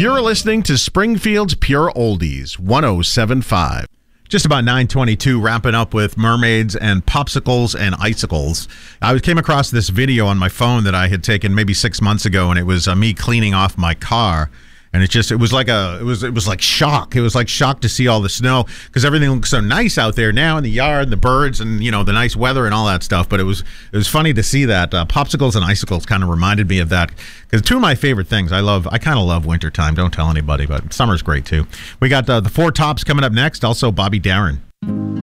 You're listening to Springfield's Pure Oldies, 107.5. Just about 9:22, wrapping up with mermaids and popsicles and icicles. I came across this video on my phone that I had taken maybe 6 months ago, and it was me cleaning off my car. And it was like shock. It was like shock to see all the snow because everything looks so nice out there now in the yard, the birds, and the nice weather and all that stuff. But it was funny to see that popsicles and icicles kind of reminded me of that because two of my favorite things. I kind of love wintertime. Don't tell anybody, but summer's great too. We got the Four Tops coming up next. Also, Bobby Darin.